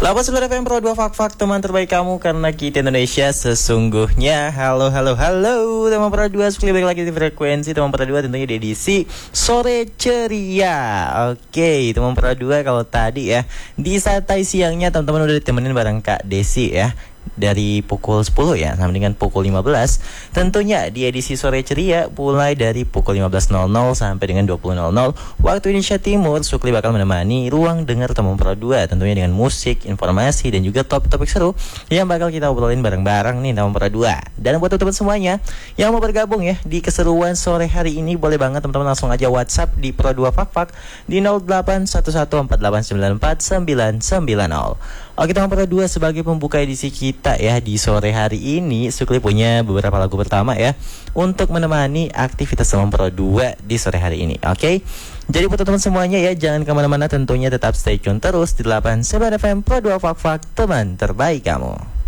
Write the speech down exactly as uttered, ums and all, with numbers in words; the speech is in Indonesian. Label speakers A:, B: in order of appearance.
A: delapan puluh sembilan F M Pro dua Fak-Fak, teman terbaik kamu karena kita Indonesia sesungguhnya. Halo, halo, halo teman Pro dua, sekali balik lagi di frekuensi teman Pro dua, tentunya di edisi Sore Ceria. Oke, teman Pro dua, kalau tadi ya di santai siangnya teman-teman udah ditemenin bareng Kak Desi ya, dari pukul sepuluh ya sampai dengan pukul lima belas. Tentunya di edisi Sore Ceria mulai dari pukul lima belas nol nol sampai dengan dua puluh nol nol waktu Indonesia Timur. Sukli bakal menemani ruang dengar teman Pro dua, tentunya dengan musik, informasi, dan juga topik-topik seru yang bakal kita obrolin bareng-bareng nih teman Pro dua. Dan buat teman-teman semuanya yang mau bergabung ya di keseruan sore hari ini, boleh banget teman-teman langsung aja WhatsApp di Pro dua Fak-Fak di nol delapan satu satu empat delapan sembilan empat sembilan sembilan nol. Oke teman Pro dua, sebagai pembuka edisi kita ya di sore hari ini, Sukli punya beberapa lagu pertama ya untuk menemani aktivitas teman Pro dua di sore hari ini. Oke, jadi buat teman semuanya ya, jangan kemana-mana, tentunya tetap stay tune terus di delapan puluh sembilan F M Pro dua Fak-Fak, teman terbaik kamu.